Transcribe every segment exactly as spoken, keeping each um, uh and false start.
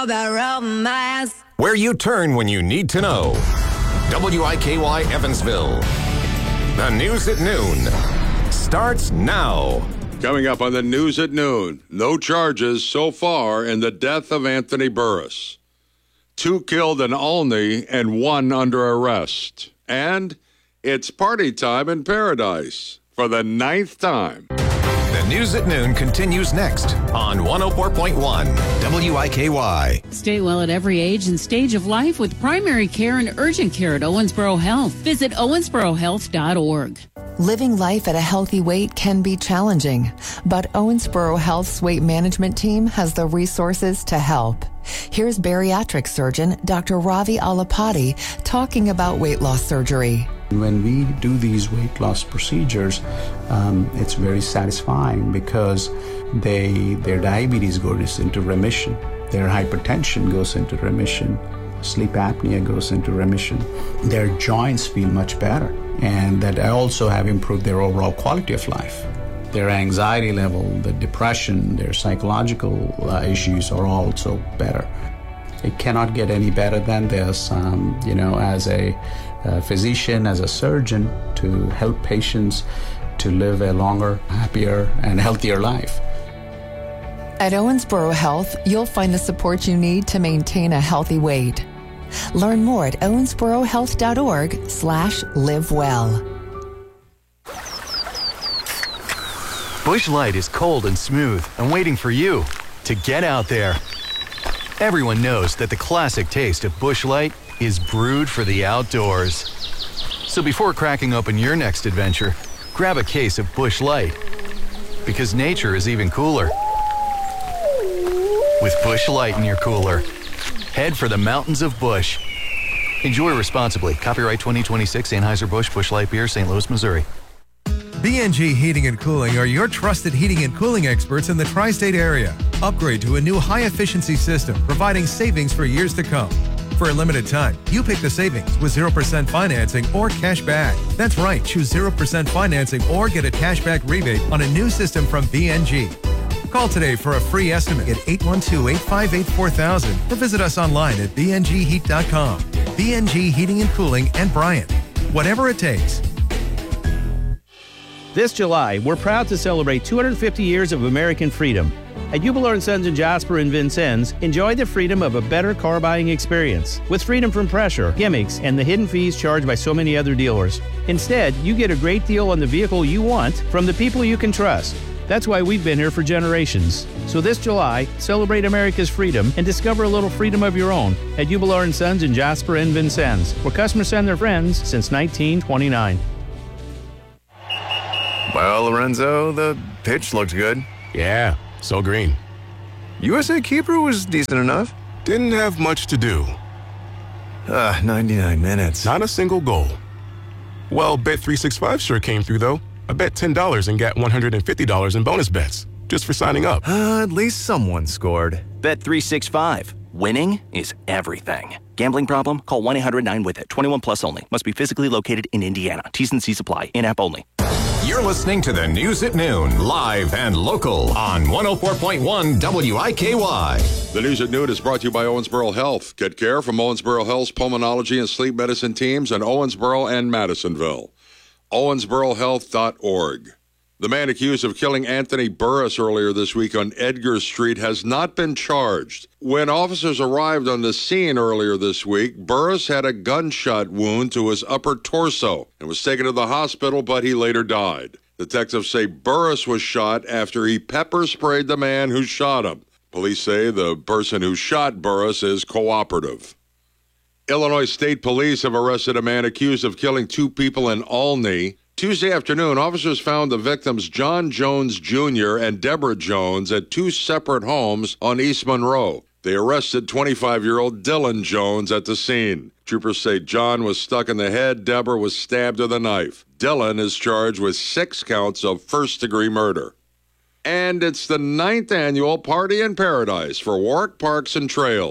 Where you turn when you need to know. W I K Y Evansville. The news at noon starts now. Coming up on the news at noon, no charges so far in the death of Anthony Burris. Two killed in Olney and one under arrest. And it's party time in paradise for the ninth time. The news at noon continues next on one oh four point one W I K Y. Stay well at every age and stage of life with primary care and urgent care at Owensboro Health. Visit owensboro health dot org. Living life at a healthy weight can be challenging, but Owensboro Health's weight management team has the resources to help. Here's bariatric surgeon Doctor Ravi Alapati talking about weight loss surgery. When we do these weight loss procedures, um, it's very satisfying because they their diabetes goes into remission, their hypertension goes into remission, sleep apnea goes into remission, their joints feel much better, and that also have improved their overall quality of life. Their anxiety level, the depression, their psychological uh, issues are also better. It cannot get any better than this, um, you know, as a uh, physician, as a surgeon, to help patients to live a longer, happier, and healthier life. At Owensboro Health, you'll find the support you need to maintain a healthy weight. Learn more at owensboro health dot org slash live well. Busch Light is cold and smooth and waiting for you to get out there. Everyone knows that the classic taste of Busch Light is brewed for the outdoors. So before cracking open your next adventure, grab a case of Busch Light. Because nature is even cooler with Busch Light in your cooler. Head for the mountains of Busch. Enjoy responsibly. Copyright twenty twenty-six Anheuser-Busch Busch Light Beer, Saint Louis, Missouri. B N G Heating and Cooling are your trusted heating and cooling experts in the tri-state area. Upgrade to a new high-efficiency system, providing savings for years to come. For a limited time, you pick the savings with zero percent financing or cash back. That's right, choose zero percent financing or get a cashback rebate on a new system from B N G. Call today for a free estimate at eight one two, eight five eight, four thousand or visit us online at b n g heat dot com. B N G Heating and Cooling and Bryant. Whatever it takes. This July, we're proud to celebrate two hundred fifty years of American freedom. At Ubler and Sons in Jasper and Vincennes, enjoy the freedom of a better car buying experience with freedom from pressure, gimmicks, and the hidden fees charged by so many other dealers. Instead, you get a great deal on the vehicle you want from the people you can trust. That's why we've been here for generations. So this July, celebrate America's freedom and discover a little freedom of your own at Ubler and Sons in Jasper and Vincennes, where customers send their friends since nineteen twenty-nine. Well, Lorenzo, the pitch looked good. Yeah, so green. U S A keeper was decent enough. Didn't have much to do. Ah, uh, ninety-nine minutes. Not a single goal. Well, Bet three sixty-five sure came through, though. I bet ten dollars and got one hundred fifty dollars in bonus bets, just for signing up. Uh, at least someone scored. Bet three sixty-five. Winning is everything. Gambling problem? Call one eight hundred nine with it. twenty-one plus only. Must be physically located in Indiana. T's and C's apply. In-app only. You're listening to the news at noon, live and local on one oh four point one W I K Y. The news at noon is brought to you by Owensboro Health. Get care from Owensboro Health's pulmonology and sleep medicine teams in Owensboro and Madisonville. owensboro health dot org. The man accused of killing Anthony Burris earlier this week on Edgar Street has not been charged. When officers arrived on the scene earlier this week, Burris had a gunshot wound to his upper torso and was taken to the hospital, but he later died. Detectives say Burris was shot after he pepper sprayed the man who shot him. Police say the person who shot Burris is cooperative. Illinois State Police have arrested a man accused of killing two people in Olney. Tuesday afternoon, officers found the victims John Jones Junior and Deborah Jones at two separate homes on East Monroe. They arrested twenty-five-year-old Dylan Jones at the scene. Troopers say John was stuck in the head, Deborah was stabbed with a knife. Dylan is charged with six counts of first-degree murder. And it's the ninth annual Party in Paradise for Warwick Parks and Trails.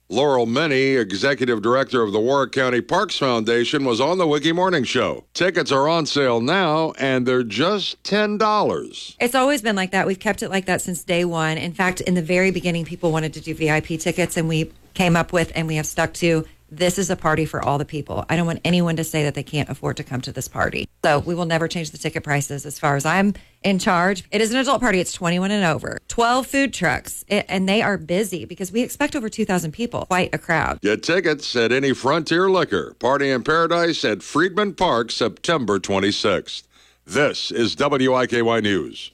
Laurel Minnie, executive director of the Warwick County Parks Foundation, was on the Wiki Morning Show. Tickets are on sale now, and they're just ten dollars. It's always been like that. We've kept it like that since day one. In fact, in the very beginning, people wanted to do V I P tickets, and we came up with, and we have stuck to, this is a party for all the people. I don't want anyone to say that they can't afford to come to this party. So we will never change the ticket prices as far as I'm in charge. It is an adult party. It's twenty-one and over. twelve food trucks, it, and they are busy because we expect over two thousand people. Quite a crowd. Get tickets at any Frontier Liquor. Party in Paradise at Friedman Park, September twenty-sixth. This is W I K Y News.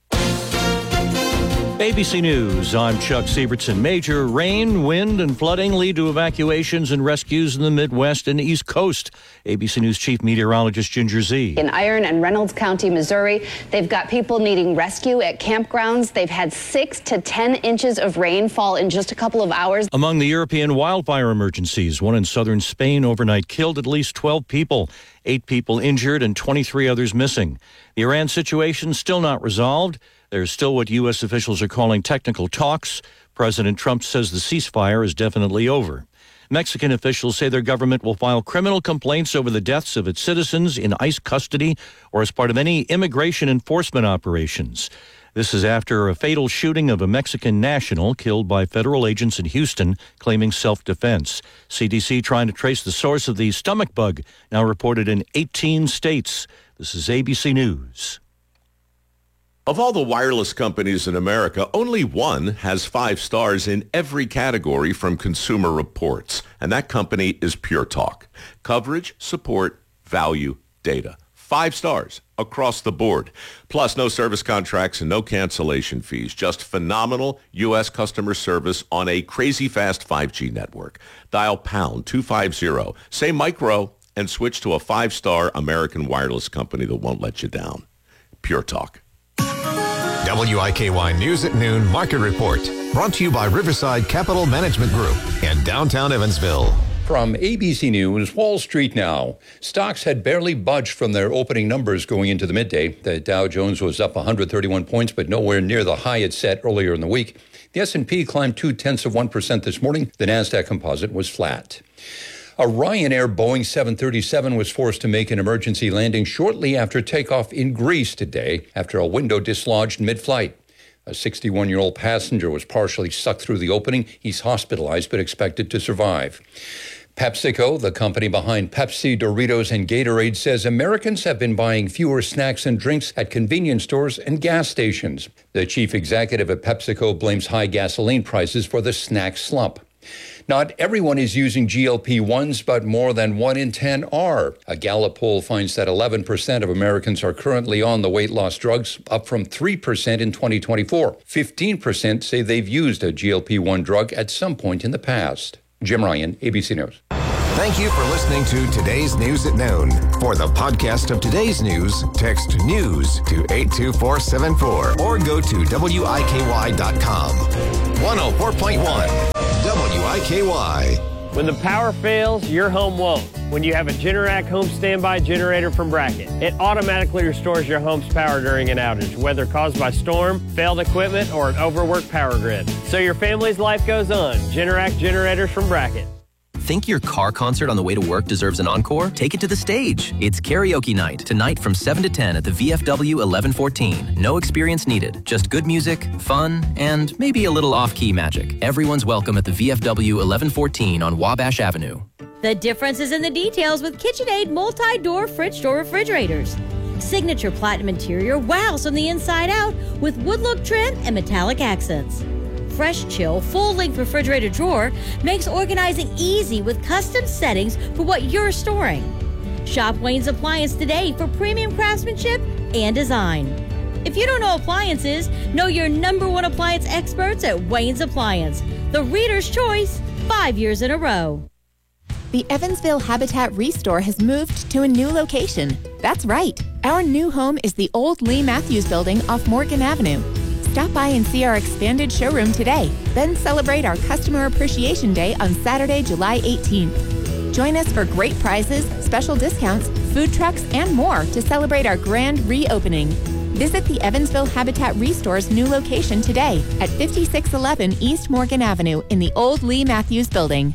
A B C News, I'm Chuck Siebertson. Major rain, wind, and flooding lead to evacuations and rescues in the Midwest and East Coast. A B C News Chief Meteorologist Ginger Zee. In Iron and Reynolds County, Missouri, they've got people needing rescue at campgrounds. They've had six to ten inches of rainfall in just a couple of hours. Among the European wildfire emergencies, one in southern Spain overnight killed at least twelve people. Eight people injured and twenty-three others missing. The Iran situation still not resolved. There's still what U S officials are calling technical talks. President Trump says the ceasefire is definitely over. Mexican officials say their government will file criminal complaints over the deaths of its citizens in ICE custody or as part of any immigration enforcement operations. This is after a fatal shooting of a Mexican national killed by federal agents in Houston claiming self-defense. C D C trying to trace the source of the stomach bug, now reported in eighteen states. This is A B C News. Of all the wireless companies in America, only one has five stars in every category from Consumer Reports, and that company is Pure Talk. Coverage, support, value, data. Five stars across the board. Plus, no service contracts and no cancellation fees. Just phenomenal U S customer service on a crazy fast five G network. Dial pound two fifty, say micro, and switch to a five-star American wireless company that won't let you down. Pure Talk. W I K Y News at Noon Market Report. Brought to you by Riverside Capital Management Group in downtown Evansville. From A B C News, Wall Street now. Stocks had barely budged from their opening numbers going into the midday. The Dow Jones was up one hundred thirty-one points, but nowhere near the high it set earlier in the week. The S and P climbed two-tenths of one percent this morning. The NASDAQ composite was flat. A Ryanair Boeing seven thirty-seven was forced to make an emergency landing shortly after takeoff in Greece today after a window dislodged mid-flight. A sixty-one-year-old passenger was partially sucked through the opening. He's hospitalized but expected to survive. PepsiCo, the company behind Pepsi, Doritos, and Gatorade, says Americans have been buying fewer snacks and drinks at convenience stores and gas stations. The chief executive at PepsiCo blames high gasoline prices for the snack slump. Not everyone is using G L P ones, but more than one in ten are. A Gallup poll finds that eleven percent of Americans are currently on the weight loss drugs, up from three percent in twenty twenty-four. fifteen percent say they've used a G L P one drug at some point in the past. Jim Ryan, A B C News. Thank you for listening to Today's News at Noon. For the podcast of today's news, text NEWS to eight two four seven four or go to W I K Y dot com. one oh four point one W I K Y. When the power fails, your home won't. When you have a Generac home standby generator from Bracket, it automatically restores your home's power during an outage, whether caused by storm, failed equipment, or an overworked power grid. So your family's life goes on. Generac generators from Bracket. Think your car concert on the way to work deserves an encore? Take it to the stage. It's karaoke night, tonight from seven to ten at the V F W eleven fourteen. No experience needed, just good music, fun, and maybe a little off-key magic. Everyone's welcome at the V F W eleven fourteen on Wabash Avenue. The difference is in the details with KitchenAid multi-door fridge door refrigerators. Signature platinum interior wows on the inside out with wood look trim and metallic accents. Fresh Chill full-length refrigerator drawer makes organizing easy with custom settings for what you're storing. Shop Wayne's Appliance today for premium craftsmanship and design. If you don't know appliances, know your number one appliance experts at Wayne's Appliance. The Reader's Choice, five years in a row. The Evansville Habitat Restore has moved to a new location. That's right. Our new home is the old Lee Matthews Building off Morgan Avenue. Stop by and see our expanded showroom today. Then celebrate our Customer Appreciation Day on Saturday, July eighteenth. Join us for great prizes, special discounts, food trucks, and more to celebrate our grand reopening. Visit the Evansville Habitat Restore's new location today at fifty-six eleven East Morgan Avenue in the old Lee Matthews Building.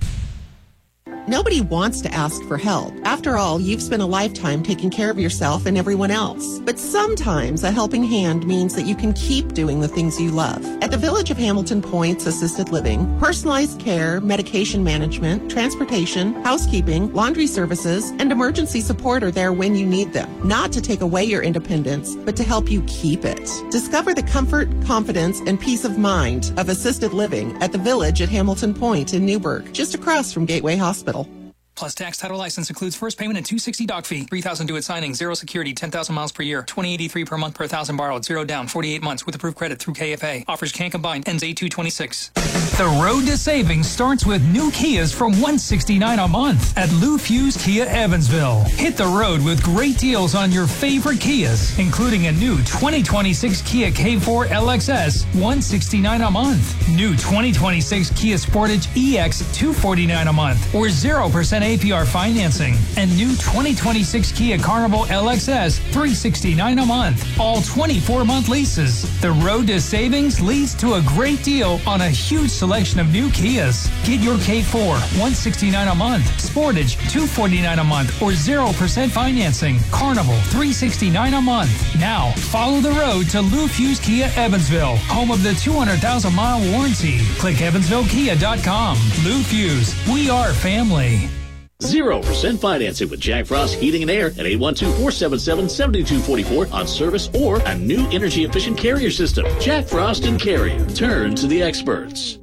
Nobody wants to ask for help. After all, you've spent a lifetime taking care of yourself and everyone else. But sometimes a helping hand means that you can keep doing the things you love. At the Village of Hamilton Points Assisted Living, personalized care, medication management, transportation, housekeeping, laundry services, and emergency support are there when you need them. Not to take away your independence, but to help you keep it. Discover the comfort, confidence, and peace of mind of assisted living at the Village at Hamilton Point in Newburgh, just across from Gateway Hospital. Plus tax title license includes first payment and two hundred sixty doc fee. three thousand due at signing, zero security, ten thousand miles per year, twenty eighty-three per month per thousand borrowed, zero down, forty-eight months with approved credit through K F A. Offers can't combine, ends eight two twenty-six. The road to savings starts with new Kias from one hundred sixty-nine dollars a month at Lou Fuse Kia Evansville. Hit the road with great deals on your favorite Kias, including a new twenty twenty-six Kia K four L X S, one hundred sixty-nine dollars a month. New twenty twenty-six Kia Sportage E X, two hundred forty-nine dollars a month, or zero percent A P R financing. And new twenty twenty-six Kia Carnival L X S, three hundred sixty-nine dollars a month. All twenty-four month leases. The road to savings leads to a great deal on a huge selection of new Kias. Get your K four, one hundred sixty-nine dollars a month. Sportage, two hundred forty-nine dollars a month, or zero percent financing. Carnival, three hundred sixty-nine dollars a month. Now, follow the road to Lou Fuse Kia Evansville, home of the two hundred thousand mile warranty. Click evansville kia dot com. Lou Fuse, we are family. zero percent financing with Jack Frost Heating and Air at eight one two, four seven seven, seven two four four on service or a new energy-efficient Carrier system. Jack Frost and Carrier. Turn to the experts.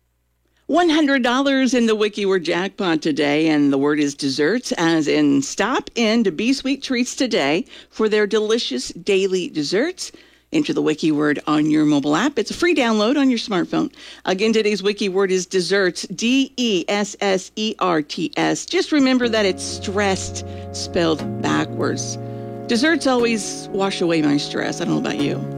one hundred dollars in the WikiWord jackpot today, and the word is desserts, as in stop in to Be Sweet Treats today for their delicious daily desserts. Enter the WikiWord on your mobile app. It's a free download on your smartphone. Again, today's WikiWord is desserts, D E S S E R T S. Just remember that it's stressed, spelled backwards. Desserts always wash away my stress. I don't know about you.